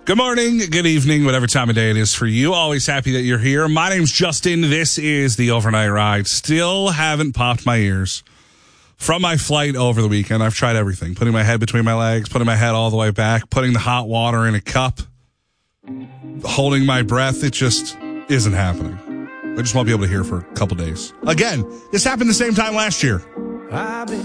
Good morning, good evening, whatever time of day it is for you. Always happy that you're here. My name's Justin. This is the Overnight Ride. Still haven't popped my ears from my flight over the weekend. I've tried everything. Putting my head between my legs, putting my head all the way back, putting the hot water in a cup, holding my breath. It just isn't happening. I just won't be able to hear for a couple days. Again, this happened the same time last year.